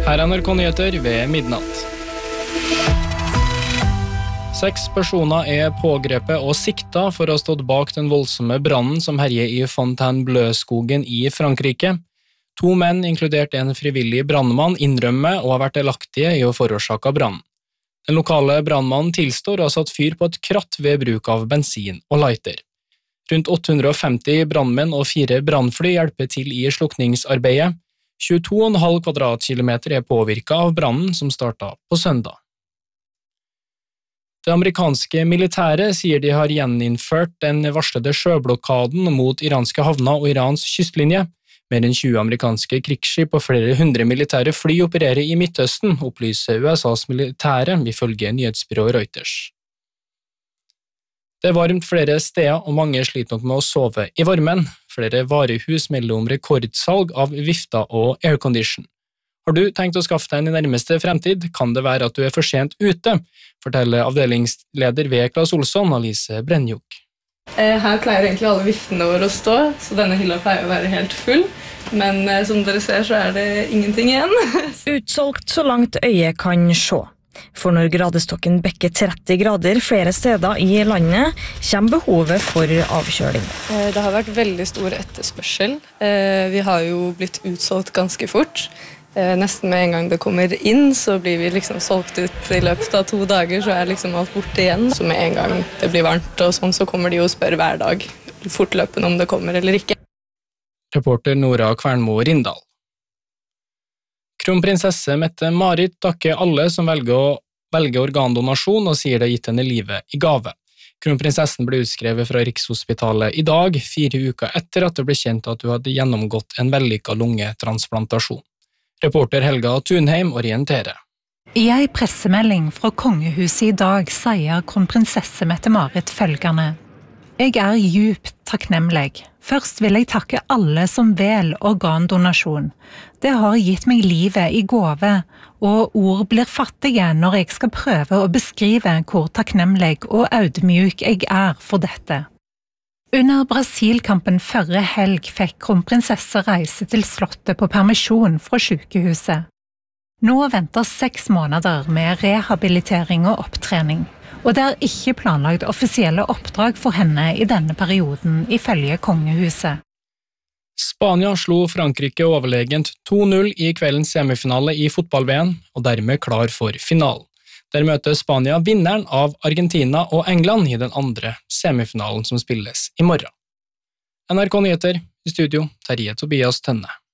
Her NRK Nyheter ved midnatt. 6 personer pågrepet og sikta for å ha stått bak den voldsomme brannen som herjer i Fontainebleau-skogen i Frankrike. 2 menn, inkludert en frivillig brannmann, innrømmer og har vært delaktige i å forårsake brannen. Den lokale brannmannen tilstår å ha satt fyr på et kratt ved bruk av bensin og lighter. Rundt 850 brannmenn og 4 brannfly hjelper til i slukningsarbeidet. 22,5 kvadratkilometer påvirket av brannen som startet på søndag. Det amerikanske militæret sier de har gjeninnført den varslede sjøblokaden mot iranske havner og Irans kystlinje. Mer enn 20 amerikanske krigsskip og flere hundre militære fly opererer i Midtøsten, opplyser USAs militære ifølge nyhetsbyrået Reuters. Det varmt flere steder, og mange sliter nok med å sove i varmen. Flere varehus melder om rekordsalg av vifter og aircondition. Har du tenkt å skaffe deg en i nærmeste fremtid, kan det være at du for sent ute, forteller avdelingsleder ved Claes Olsson, Alice Brenjuk. Her pleier egentlig alle viftene våre å stå, så denne hylla pleier å være helt full. Men som dere ser så det ingenting igjen. Utsolgt så langt øyet kan se. For når gradestokken bekker 30 grader flere steder i landet, kommer behovet for avkjøling. Det har vært veldig stor etterspørsel. Vi har jo blitt utsolgt ganske fort. Nesten med en gang det kommer inn, så blir vi liksom solgt ut i løpet av 2 dager, så liksom alt borte igjen. Så med en gang det blir varmt og sånn, så kommer de jo og spør hver dag fortløpende om det kommer eller ikke. Reporter Nora Kvernmo Rindal. Kronprinsesse Mette-Marit takker alle som velger organdonasjon og sier det har gitt henne livet i gave. Kronprinsessen ble utskrevet fra Rikshospitalet i dag, 4 uker etter at det ble kjent at hun hadde gjennomgått en vellykket lungetransplantasjon. Reporter Helga Thunheim orienterer. I en pressemelding fra kongehuset i dag sier kronprinsesse Mette-Marit følgende: Jeg djupt takknemlig. Først vil jeg takke alle som vel organdonasjon. Det har gitt meg livet i gave, og ord blir fattige når jeg skal prøve å beskrive hvor takknemlig og audmjuk jeg for dette. Under Brasilkampen forrige helg fikk kronprinsesse reise til slottet på permisjon fra sykehuset. Nå venter 6 måneder med rehabilitering og opptrening, og det ikke planlagt offisielle oppdrag for henne i denne perioden ifølge kongehuset. Spania slo Frankrike overlegent 2-0 i kveldens semifinale i fotball-VM, og dermed klar for finalen. Der møter Spania vinneren av Argentina og England i den andre semifinalen som spilles i morgen. NRK Nyheter, i studio, Terje Tobias Tønne.